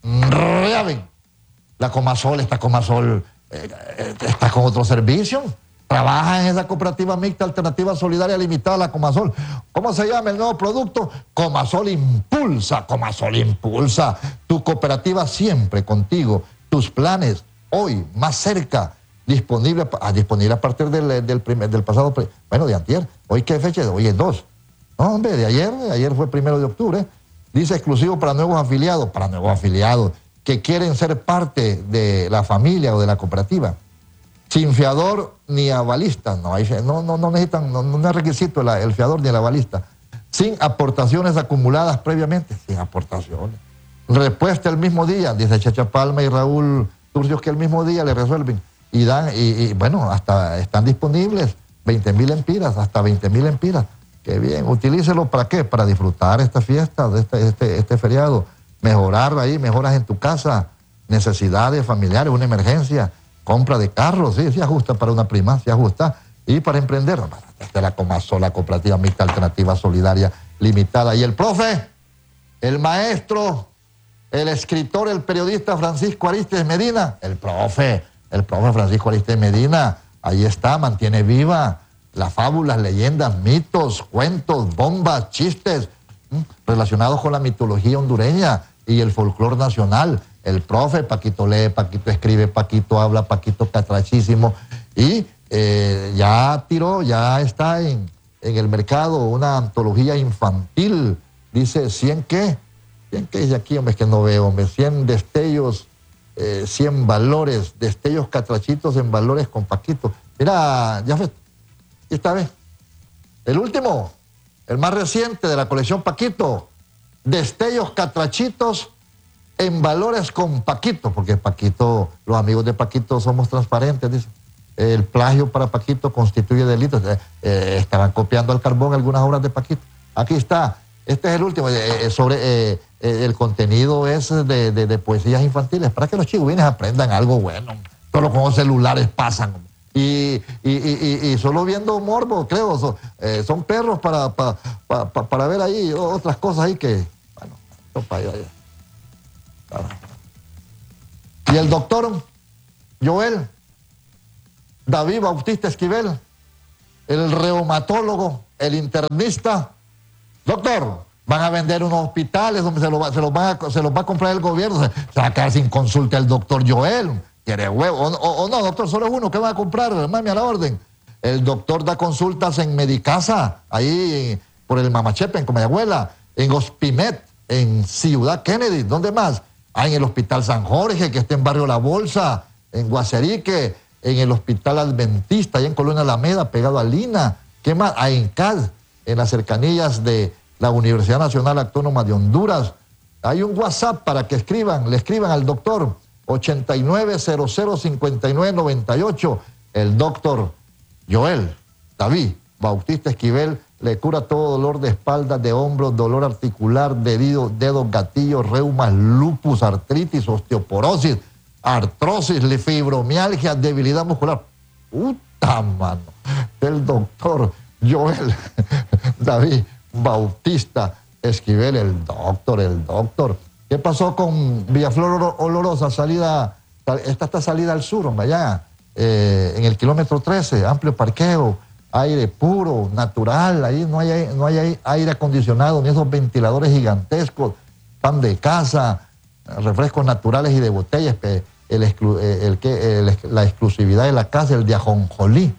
Riaven. La Comasol, esta Comasol eh, está con otro servicio. Trabaja en esa cooperativa mixta alternativa solidaria limitada, la Comasol. ¿Cómo se llama el nuevo producto? Comasol Impulsa. Comasol Impulsa. Tu cooperativa siempre contigo. Tus planes hoy más cerca. Disponible, ah, disponible a partir del, del, primer, del pasado, bueno, de antier. ¿Hoy qué fecha? Hoy es dos. No, hombre, de ayer, de ayer fue primero de octubre. Dice exclusivo para nuevos afiliados, para nuevos afiliados que quieren ser parte de la familia o de la cooperativa. Sin fiador ni avalista, no, hay, no, no, no necesitan, no, no es requisito el, el fiador ni el avalista. Sin aportaciones acumuladas previamente, sin aportaciones. Respuesta el mismo día, dice Chacha Palma y Raúl Turcios que el mismo día le resuelven. Y dan, y, y bueno, hasta están disponibles veinte mil empiras, hasta veinte mil empiras. Qué bien, utilícelo para qué, para disfrutar esta fiesta, de este, este, este feriado. Mejorar ahí, mejoras en tu casa, necesidades familiares, una emergencia, compra de carros, sí, sí ajusta para una prima, sí ajusta. Y para emprender, esta es la Comasol, la cooperativa mixta alternativa solidaria limitada. Y el profe, el maestro, el escritor, el periodista Francisco Aristes Medina, el profe, el profe Francisco Aristes Medina, ahí está, mantiene viva las fábulas, leyendas, mitos, cuentos, bombas, chistes, relacionados con la mitología hondureña y el folclore nacional. El profe, Paquito lee, Paquito escribe, Paquito habla, Paquito catrachísimo. Y eh, ya tiró, ya está en, en el mercado una antología infantil. Dice, ¿cien qué? ¿cien qué dice aquí? Hombre, es que no veo, hombre. cien destellos, eh, cien valores, destellos catrachitos en valores con Paquito. Mira, ya fue, esta vez. El último. El más reciente de la colección Paquito, destellos catrachitos en valores con Paquito, porque Paquito, los amigos de Paquito somos transparentes, dice. El plagio para Paquito constituye delito. Eh, eh, estaban copiando al carbón algunas obras de Paquito. Aquí está, este es el último, eh, sobre eh, eh, el contenido es de, de, de poesías infantiles, para que los chihuines aprendan algo bueno. Solo con los celulares pasan. Y, y, y, y solo viendo morbo, creo, son, eh, son perros para, para, para, para ver ahí otras cosas ahí que, bueno, esto para allá. Y el doctor Joel David Bautista Esquivel, el reumatólogo, el internista, doctor, van a vender unos hospitales donde se, lo va, se, los, va a, se los va a comprar el gobierno, se, se va a quedar sin consulta el doctor Joel, quiere huevo, o, o, o no, doctor, solo es uno, ¿qué va a comprar? Mami, a la orden. El doctor da consultas en Medicasa, ahí por el Mamachepe, en Comayagüela, en Hospimet, en Ciudad Kennedy, ¿dónde más? Ah, en el Hospital San Jorge, que está en Barrio La Bolsa, en Guaserique, en el Hospital Adventista, allá en Colonia Alameda, pegado a Lina. ¿Qué más? Ah, en C A D, en las cercanías de la Universidad Nacional Autónoma de Honduras. Hay un WhatsApp para que escriban, le escriban al doctor, ochenta y nueve cero cero cincuenta y nueve noventa y ocho. El doctor Joel David Bautista Esquivel le cura todo dolor de espalda, de hombros, dolor articular, de dedos, dedos, gatillos, reumas, lupus, artritis, osteoporosis, artrosis, fibromialgia, debilidad muscular. Puta mano. El doctor Joel David Bautista Esquivel, el doctor, el doctor. ¿Qué pasó con Villaflor Olorosa? Salida, esta está salida al sur, hombre, allá, eh, en el kilómetro trece, amplio parqueo, aire puro, natural, ahí no hay, no hay aire acondicionado, ni esos ventiladores gigantescos, pan de casa, refrescos naturales y de botellas, el, exclu, el, el, el, la exclusividad de la casa, el de ajonjolí.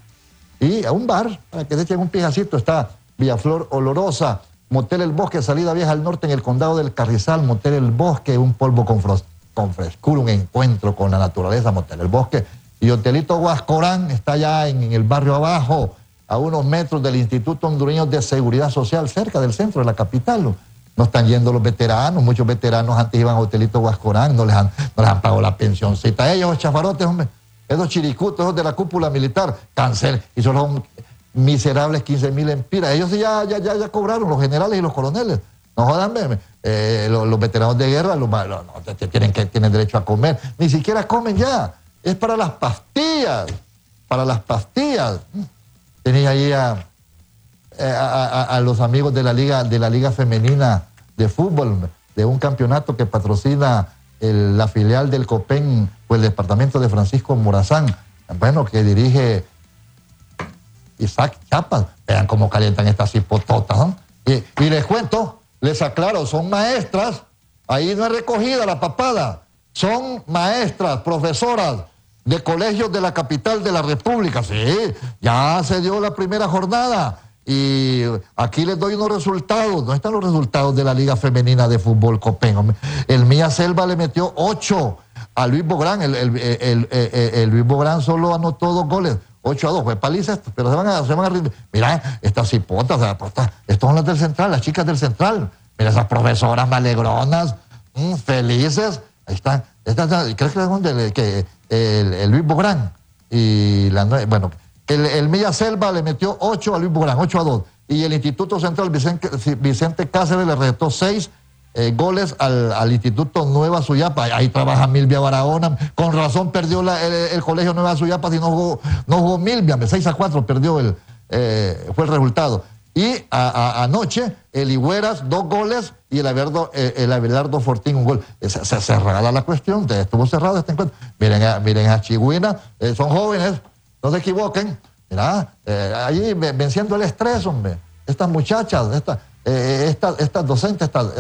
Y a un bar, para que se echen un pijacito, está Villaflor Olorosa, Motel El Bosque, salida vieja al norte en el condado del Carrizal, Motel El Bosque, un polvo con, con frescura, un encuentro con la naturaleza, Motel El Bosque. Y Hotelito Huascorán está allá en, en el barrio abajo, a unos metros del Instituto Hondureño de Seguridad Social, cerca del centro de la capital. No están yendo los veteranos, muchos veteranos antes iban a Hotelito Huascorán, no les han, no les han pagado la pensioncita. Ellos, chafarotes, hombre, esos chiricutos, esos de la cúpula militar, cancel, y son los miserables quince mil empiras. Ellos ya, ya, ya, ya cobraron, los generales y los coroneles. No jodan, eh, los, los veteranos de guerra los, los, no, tienen, que, tienen derecho a comer. Ni siquiera comen ya. Es para las pastillas, para las pastillas. Tenía ahí a, a, a, a los amigos de la Liga, de la Liga Femenina de Fútbol, de un campeonato que patrocina el, la filial del COPEN, pues el departamento de Francisco Morazán, bueno, que dirige Isaac Chapas. Vean cómo calientan estas hipototas, ¿no? Y, y les cuento, les aclaro, son maestras, ahí no es recogida la papada, son maestras, profesoras de colegios de la capital de la República. Sí, ya se dio la primera jornada y aquí les doy unos resultados. No están los resultados de la Liga Femenina de Fútbol Copen. El Mía Selva le metió ocho a Luis Bográn. El, el, el, el, el, el Luis Bográn solo anotó dos goles. ocho a dos, fue paliza esto, pero se van a, se van a rendir. Mira, estas hipotas, estos son las del Central, las chicas del Central. Mira, esas profesoras malegronas, mmm, felices. Ahí están. Estas, ¿crees que son de, que el, el Luis Bográn? Y la, bueno, el, el Milla Selva le metió ocho a Luis Bográn, ocho a dos. Y el Instituto Central Vicente, Vicente Cáceres le retó seis eh, goles al, al Instituto Nueva Suyapa. Ahí trabaja Milvia Barahona. Con razón perdió la, el, el Colegio Nueva Suyapa si no jugó, no jugó Milvia. seis a cuatro perdió el, eh, fue el resultado. Y a, a, anoche el Higueras dos goles y el Abelardo, eh, el Abelardo Fortín un gol. Se, se cerrada la cuestión, estuvo cerrado este encuentro. Miren a, miren a Chigüina, eh, son jóvenes, no se equivoquen. Mira, eh, allí venciendo el estrés, hombre. Estas muchachas, esta, eh, estas, estas docentes, estas,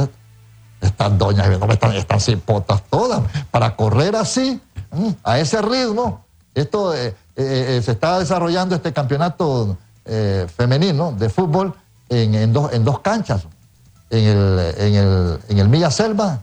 estas doñas, no están, están cipotas todas. Para correr así, a ese ritmo, esto eh, eh, se está desarrollando este campeonato Eh, femenino de fútbol en, en, dos, en dos canchas, en el, en el, en el Milla Selva,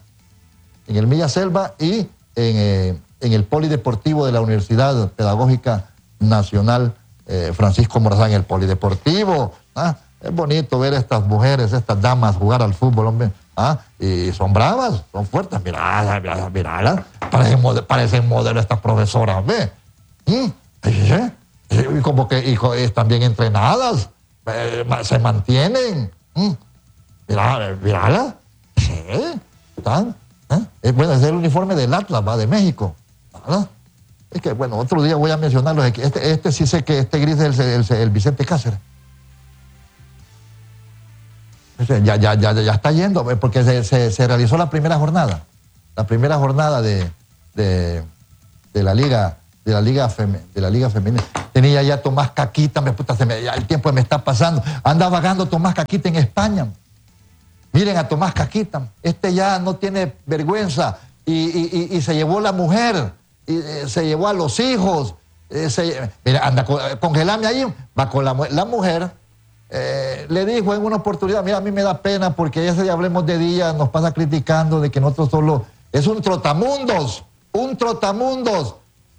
en el Milla Selva y en, eh, en el Polideportivo de la Universidad Pedagógica Nacional eh, Francisco Morazán, el Polideportivo. ¿Ah? Es bonito ver a estas mujeres, estas damas jugar al fútbol, hombre. ¿Ah? Y son bravas, son fuertes. Mirá, mirá, mirá, parecen, parecen modelos estas profesoras, ¿ve? ¿Mm? ¿Eh? Y como que y, están bien entrenadas, eh, se mantienen. ¿Mm? Mirá, mirala. Sí, están. ¿Eh? Es, bueno, es el uniforme del Atlas, va, de México. ¿Verdad? Es que, bueno, otro día voy a mencionarlos. Este, este sí sé que este gris es el, el, el Vicente Cáceres. Ya, ya, ya, ya está yendo, porque se, se, se realizó la primera jornada. La primera jornada de, de, de la Liga, de la Liga, Fem, de la Liga Femenina. Tenía ya Tomás Caquita, me, puta, se me, ya el tiempo me está pasando. Anda vagando Tomás Caquita en España. Miren a Tomás Caquita, este ya no tiene vergüenza y, y, y, y se llevó la mujer, y, eh, se llevó a los hijos. Eh, se, mira, anda, congelame ahí, va con la, la mujer. Eh, le dijo en una oportunidad, mira, a mí me da pena porque ese día hablemos de día, nos pasa criticando de que nosotros solo... Es un trotamundos, un trotamundos.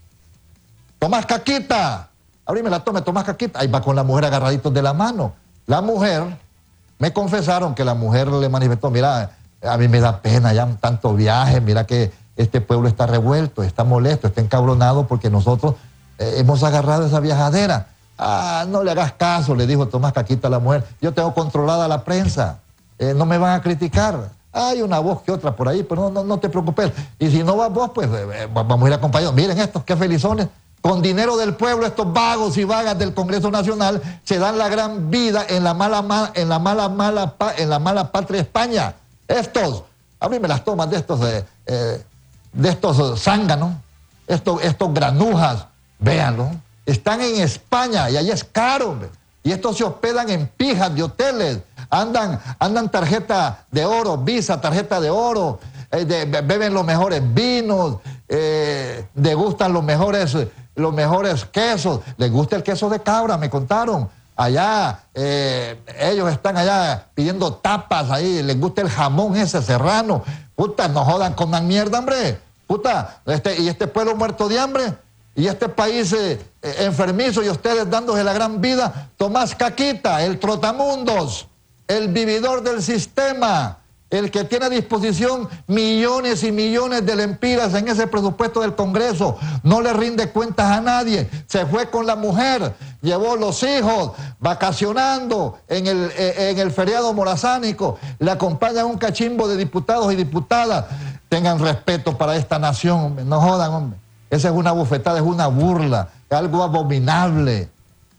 Tomás Caquita, ahorita me la tome, Tomás Caquita. Ahí va con la mujer agarraditos de la mano. La mujer... Me confesaron que la mujer le manifestó, mira, a mí me da pena ya tanto viaje, mira que este pueblo está revuelto, está molesto, está encabronado porque nosotros eh, hemos agarrado esa viajadera. Ah, no le hagas caso, le dijo Tomás Caquita a la mujer, yo tengo controlada la prensa, eh, no me van a criticar. Hay una voz que otra por ahí, pero no, no, no te preocupes. Y si no vas vos, pues eh, vamos a ir acompañados. Miren estos, qué felizones. Con dinero del pueblo, estos vagos y vagas del Congreso Nacional se dan la gran vida en la mala, en la mala, mala, en la mala patria España. Estos, abrime las tomas de estos, eh, eh, de estos zánganos, estos, estos granujas, véanlo, están en España y allá es caro, hombre. Y estos se hospedan en pijas de hoteles, andan, andan tarjeta de oro, Visa, tarjeta de oro, eh, de, beben los mejores vinos, eh, degustan los mejores... los mejores quesos, les gusta el queso de cabra, me contaron, allá, eh, ellos están allá pidiendo tapas ahí, les gusta el jamón ese serrano, puta, no jodan, coman mierda, hombre, puta, este, y este pueblo muerto de hambre, y este país eh, eh, enfermizo, y ustedes dándose la gran vida. Tomás Caquita, el trotamundos, el vividor del sistema, el que tiene a disposición millones y millones de lempiras en ese presupuesto del Congreso, no le rinde cuentas a nadie, se fue con la mujer, llevó los hijos, vacacionando en el, en el feriado morazánico, le acompaña un cachimbo de diputados y diputadas. Tengan respeto para esta nación, hombre. No jodan, hombre. Esa es una bufetada, es una burla, es algo abominable,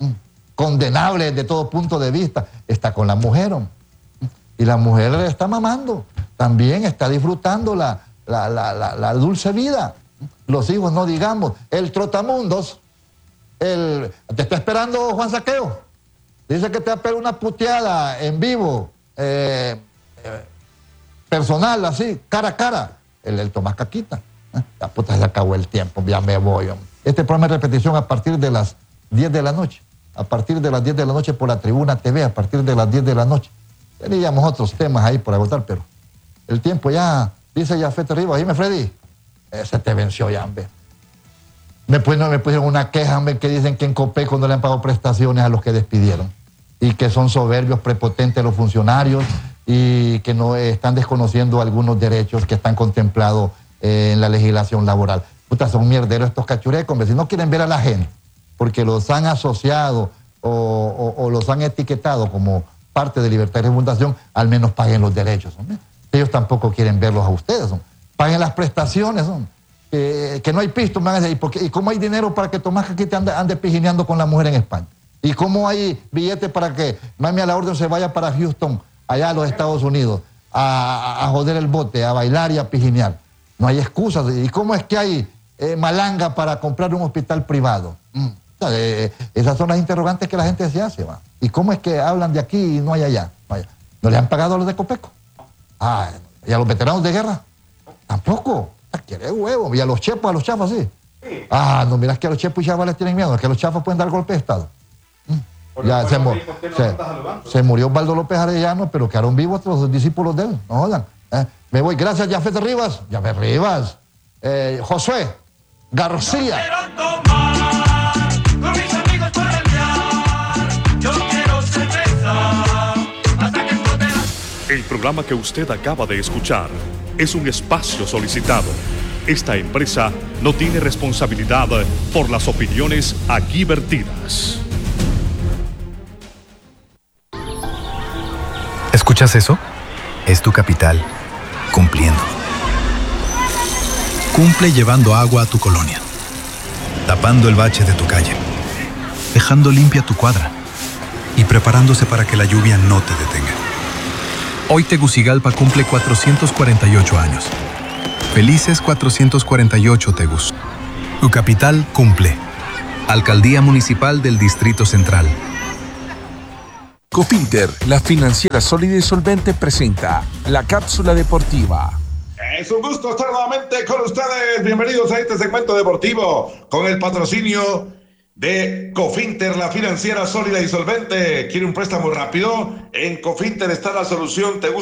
condenable desde todo punto de vista. Está con la mujer, hombre. Y la mujer le está mamando, también está disfrutando la, la, la, la, la dulce vida. Los hijos, no digamos. El trotamundos, el, te está esperando Juan Saqueo. Dice que te va a pegar una puteada en vivo, eh, eh, personal, así, cara a cara. El, el Tomás Caquita. ¿Eh? La puta, se acabó el tiempo, ya me voy. Hombre. Este programa es repetición a partir de las diez de la noche. A partir de las diez de la noche por la Tribuna T V, a partir de las diez de la noche. Teníamos otros temas ahí por agotar, pero el tiempo ya, dice ya Fete Rivas, dime Freddy, eh, se te venció ya, hombre. Me, pusieron, me pusieron una queja, hombre, que dicen que en Copeco no le han pagado prestaciones a los que despidieron y que son soberbios, prepotentes los funcionarios y que no eh, están desconociendo algunos derechos que están contemplados eh, en la legislación laboral. Puta, son mierderos estos cachurecos, hombre, si no quieren ver a la gente porque los han asociado o, o, o los han etiquetado como parte de Libertad y Fundación, al menos paguen los derechos. ¿no? Ellos tampoco quieren verlos a ustedes. ¿no? Paguen las prestaciones, ¿no? eh, que no hay pisto. Me van a decir, ¿y, por qué? ¿Y cómo hay dinero para que Tomás Caquita ande, ande pijineando con la mujer en España? ¿Y cómo hay billetes para que Mami a la Orden se vaya para Houston, allá a los Estados Unidos, a, a, a joder el bote, a bailar y a pijinear? No hay excusas. ¿Y cómo es que hay eh, malanga para comprar un hospital privado? Mm. Eh, esas son las interrogantes que la gente se hace, ¿va? ¿Y cómo es que hablan de aquí y no hay allá? Vaya. ¿No le han pagado a los de Copeco? Ah, ¿y a los veteranos de guerra? Tampoco. Ah, quiere huevo. ¿Y a los chepos, a los chafas, sí? Sí. Ah, no, mirás que a los chepos y chafas les tienen miedo, es que los chafas pueden dar golpe de Estado. ¿Mm? Ya se, mu se, se murió Osvaldo López Arellano, pero quedaron vivos otros discípulos de él. No jodan. ¿Eh? Me voy. Gracias, Jafet Rivas. Jafet Rivas. Eh, Josué García. El programa que usted acaba de escuchar es un espacio solicitado. Esta empresa no tiene responsabilidad por las opiniones aquí vertidas. ¿Escuchas eso? Es tu capital, cumpliendo. Cumple llevando agua a tu colonia, tapando el bache de tu calle, dejando limpia tu cuadra y preparándose para que la lluvia no te detenga. Hoy Tegucigalpa cumple cuatrocientos cuarenta y ocho años. Felices cuatrocientos cuarenta y ocho Tegus. Tu capital cumple. Alcaldía Municipal del Distrito Central. Cofinter, la financiera sólida y solvente, presenta la cápsula deportiva. Es un gusto estar nuevamente con ustedes. Bienvenidos a este segmento deportivo con el patrocinio de Cofinter, la financiera sólida y solvente. ¿Quiere un préstamo rápido? En Cofinter está la solución. ¿Te gusta?